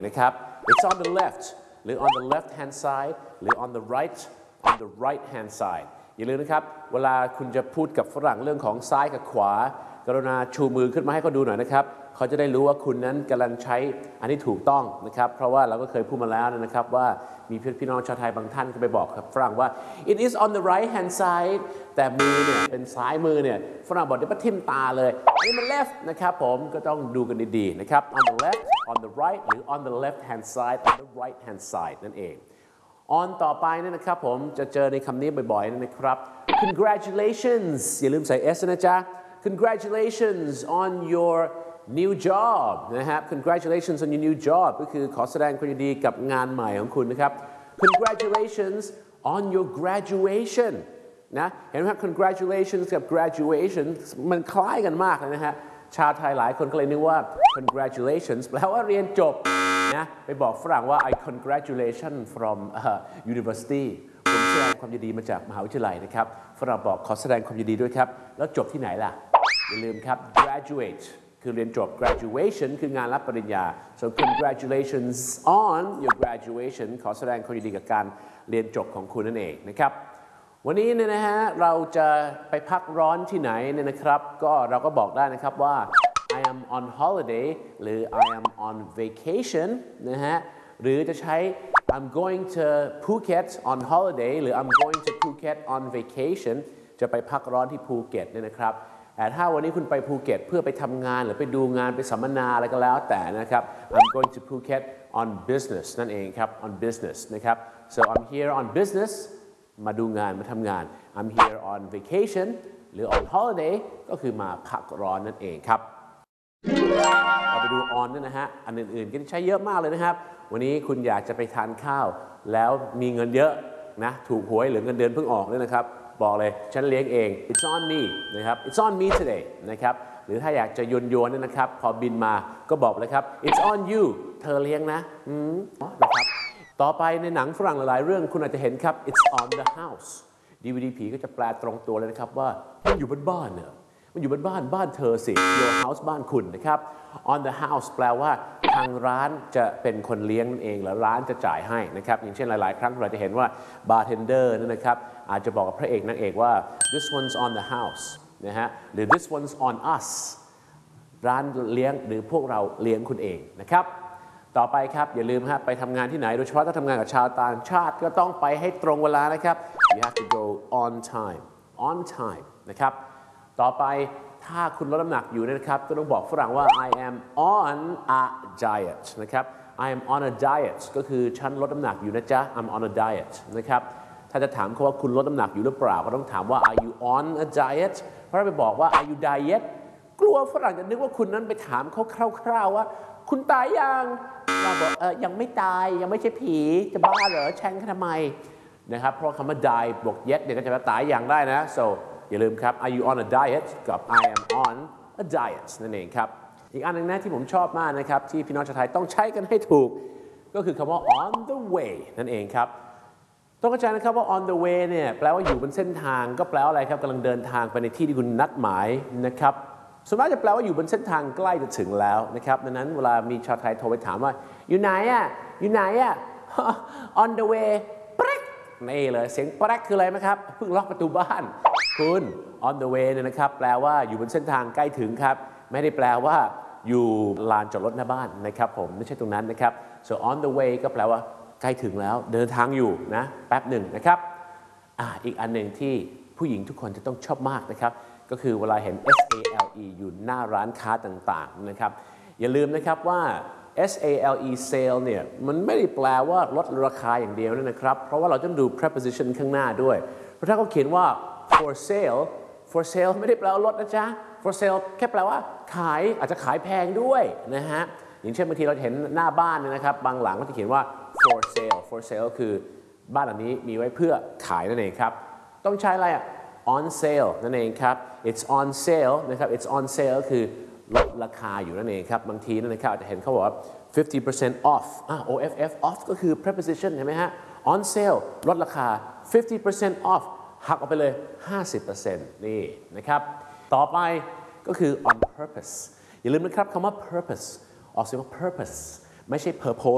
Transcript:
นะครับ it's on the left หรือ on the left hand side หรือ on the right hand side อย่าลืมนะครับเวลาคุณจะพูดกับฝรั่งเรื่องของซ้ายกับขวากรุณาชูมือขึ้นมาให้เขาดูหน่อยนะครับเขาจะได้รู้ว่าคุณนั้นกำลังใช้อันนี้ถูกต้องนะครับเพราะว่าเราก็เคยพูดมาแล้วนะครับว่ามีพี่น้องชาวไทยบางท่านก็ไปบอกกับฝรั่งว่า it is on the right hand side แต่มือเนี่ยเป็นซ้ายมือเนี่ยฝรั่งบอกเดี๋ยวมาทิ่มตาเลยอันนี้มัน left นะครับผมก็ต้องดูกันดีๆนะครับ on the left on the right หรือ on the left hand side on the right hand side นั่นเองon ต่อไปเนี่ยนะครับผมจะเจอในคำนี้บ่อยๆนะครับ congratulations อย่าลืมใส่ s นะจ๊ะ congratulations on your new job นะครับ congratulations on your new job ก็คือขอแสดงความยินดีกับงานใหม่ของคุณนะครับ congratulations on your graduation นะเห็นไหมครับ congratulations กับ graduation มันคล้ายกันมากเลยนะฮะชาวไทยหลายคนก็เลยนึกว่า congratulations แปลว่าเรียนจบนะไปบอกฝรั่งว่า I congratulation from university ผมแสดงความยินดีมาจากมหาวิทยาลัยนะครับฝรั่งบอกขอแสดงความยินดีด้วยครับแล้วจบที่ไหนล่ะอย่าลืมครับ graduate คือเรียนจบ graduation คืองานรับปริญญา so congratulations on your graduation ขอแสดงความยินดีกับการเรียนจบของคุณนั่นเองนะครับวันนี้เนี่ยนะฮะเราจะไปพักร้อนที่ไหนเนี่ยนะครับก็เราก็บอกได้นะครับว่า I am on holiday หรือ I am on vacation นะฮะหรือจะใช้ I'm going to Phuket on holiday หรือ I'm going to Phuket on vacation จะไปพักร้อนที่ภูเก็ตเนี่ยนะครับแต่ถ้าวันนี้คุณไปภูเก็ตเพื่อไปทำงานหรือไปดูงานไปสัมมนาอะไรก็แล้วแต่นะครับ I'm going to Phuket on business นั่นเองครับ on business นะครับ so I'm here on business มาดูงานมาทำงาน I'm here on vacation หรือ on holiday ก็คือมาพักร้อนนั่นเองครับเราไปดู on นี่นะฮะอันอื่นๆก็ใช้เยอะมากเลยนะครับวันนี้คุณอยากจะไปทานข้าวแล้วมีเงินเยอะนะถูกหวยหรือเงินเดือนเพิ่งออกเลยนะครับบอกเลยฉันเลี้ยงเอง it's on me นะครับ it's on me today นะครับหรือถ้าอยากจะโยนๆนะครับพอบินมาก็บอกเลยครับ it's on you เธอเลี้ยงนะนะครับต่อไปในหนังฝรั่งหลายๆเรื่องคุณอาจจะเห็นครับ it's on the house DVD ผีก็จะแปลตรงตัวเลยนะครับว่ามันอยู่บนบ้านเนี่ยมันอยู่บนบ้านเธอสิ your house บ้านคุณนะครับ on the house แปลว่าทางร้านจะเป็นคนเลี้ยงนั่นเองหรือร้านจะจ่ายให้นะครับอย่างเช่นหลายๆครั้งเราจะเห็นว่า bartender นั่นนะครับอาจจะบอกกับพระเอกนางเอกว่า this one's on the house นะฮะหรือ this one's on us ร้านเลี้ยงหรือพวกเราเลี้ยงคุณเองนะครับต่อไปครับอย่าลืมฮะไปทำงานที่ไหนโดยเฉพาะถ้าทำงานกับชาวต่างชาติก็ต้องไปให้ตรงเวลานะครับ you have to go on time นะครับต่อไปถ้าคุณลดน้ำหนักอยู่นะครับก็ต้องบอกฝรั่งว่า I am on a diet นะครับ I am on a diet ก็คือฉันลดน้ำหนักอยู่นะจ๊ะ I'm on a diet นะครับถ้าจะถามเขาว่าคุณลดน้ำหนักอยู่หรือเปล่าก็ต้องถามว่า Are you on a diet เพราะถ้าไปบอกว่า Are you diet กลัวฝรั่งจะนึกว่าคุณนั้นไปถามเขาคร่าวๆว่าคุณตายยังเราบอกยังไม่ตายยังไม่ใช่ผีจะบ้าเหรอแช่งทำไมนะครับเพราะคำว่า die บวก yet เนี่ยก็จะแปลตายอย่างได้นะ soอย่าลืมครับ Are you on a diet กับ I am on a diet นั่นเองครับอีกอันหนึ่งนะที่ผมชอบมากนะครับที่พี่น้องชาวไทยต้องใช้กันให้ถูกก็คือคำว่า on the way นั่นเองครับต้องเข้าใจนะครับว่า on the way เนี่ยแปลว่าอยู่บนเส้นทางก็แปลว่าอะไรครับกำลังเดินทางไปในที่ที่คุณนัดหมายนะครับส่วนมากจะแปลว่าอยู่บนเส้นทางใกล้จะถึงแล้วนะครับดังนั้นเวลามีชาวไทยโทรไปถามว่าอยู่ไหนon the way นี่เลยเสียงแปรกคืออะไรไหมครับเพิ่งล็อกประตูบ้านคุณ on the way เนี่ยนะครับแปลว่าอยู่บนเส้นทางใกล้ถึงครับไม่ได้แปลว่าอยู่ลานจอดรถหน้าบ้านนะครับผมไม่ใช่ตรงนั้นนะครับ so on the way ก็แปลว่าใกล้ถึงแล้วเดินทางอยู่นะแป๊บหนึ่งนะครับอีกอันหนึ่งที่ผู้หญิงทุกคนจะต้องชอบมากนะครับก็คือเวลาเห็น SALE อยู่หน้าร้านค้าต่างๆนะครับอย่าลืมนะครับว่า SALE sale เนี่ยมันไม่ได้แปลว่าลดราคาอย่างเดียวนะครับเพราะว่าเราต้องดู preposition ข้างหน้าด้วยเพราะถ้าเขาเขียนว่า for sale ไม่ได้แปลว่าลดนะจ๊ะ for sale แค่แปลว่าขายอาจจะขายแพงด้วยนะฮะอย่างเช่นบางทีเราเห็นหน้าบ้านนะครับบางหลังก็จะเขียนว่า for sale คือบ้านหลังนี้มีไว้เพื่อขายนั่นเองครับต้องใช้อะไรon sale นั่นเองครับ it's on sale นะครับ it's on sale คือลดราคาอยู่นั่นเองครับบางทีนั่นนะครับอาจจะเห็นเขาบอกว่า 50% off OFF off ก็คือ preposition เห็นไหมฮะ on sale ลดราคา 50% off หักออกไปเลย 50% นี่นะครับต่อไปก็คือ on purpose อย่าลืมนะครับคำว่า purpose ออกเสียงว่า purpose ไม่ใช่ purpose